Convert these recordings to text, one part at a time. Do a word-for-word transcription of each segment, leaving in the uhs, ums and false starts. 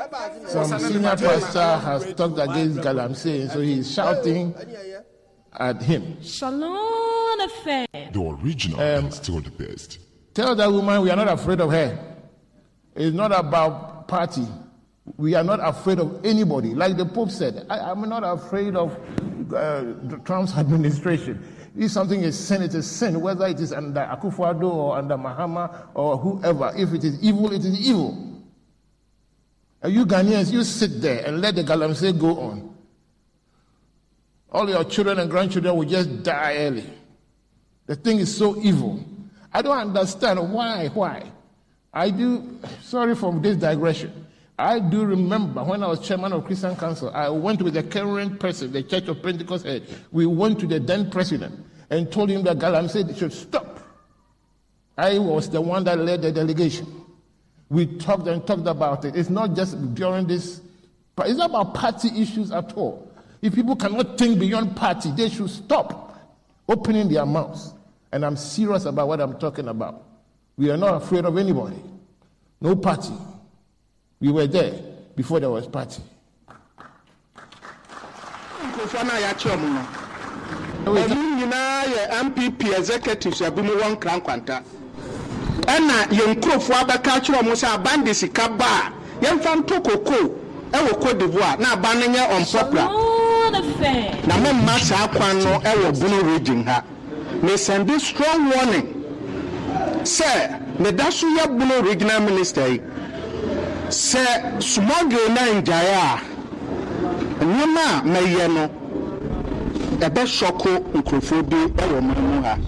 Some senior pastor has talked against Galamsey, so he's shouting at him. Shalom affair. The original um, is still the best. Tell that woman we are not afraid of her. It's not about party. We are not afraid of anybody. Like the Pope said, I, I'm not afraid of uh, Trump's administration. If something is sin, it is sin, whether it is under Akufo-Addo or under Mahama or whoever. If it is evil, it is evil. And you Ghanaians, you sit there and let the Galamsey go on. All your children and grandchildren will just die early. The thing is so evil. I don't understand why, why. I do, sorry for this digression. I do remember when I was chairman of Christian Council, I went with the current president, the Church of Pentecost head. We went to the then president and told him that Galamsey should stop. I was the one that led the delegation. We talked and talked about it. It's not just during this, it's not about party issues at all. If people cannot think beyond party, they should stop opening their mouths. And I'm serious about what I'm talking about. We are not afraid of anybody. No party. We were there before there was party. M P P executives have been one crown quanta. And now, young crow for the culture of Musa Bandis, Kaba, young fan Toko, Ewo Cote d'Ivoire, now banning on Poplar. Now, my master Aquano, Ewo Bunu reading her. May send this strong warning. Sir, the Dasuya Bunu regional minister. Sir, smuggle nine Jaya. Numa Mayeno. The best shoko Nkrofobi Ewo Mamuha.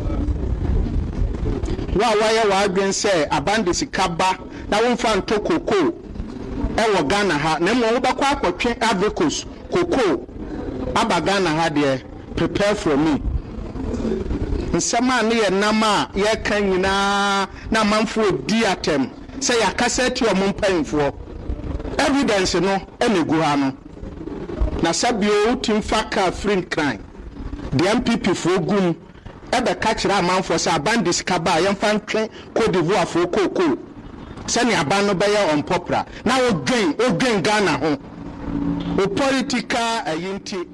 Wa waya wa again say abandisi kaba na won fan to koko Ewo Ghana ha na mo wo bakwa akotwe Africos koko aba Ghana ha de prepare for me. Nsema ne ye nama ye kan nyina na manfo di atem say yakasa ti o mpanfo evidence no emegu ha no na sabio utim faka free crime the M P P for gum ebe kachira manfo say bandis kaba ye fan twen Cote d'Ivoire for koko sani aban no be on popular na o gain o gain Ghana ho o political ayinti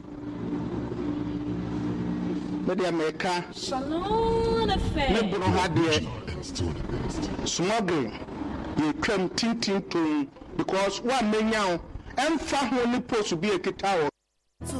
Media America. Shalom affair. Smuggling. You come tin tin to because one man now and fa only supposed to be a guitar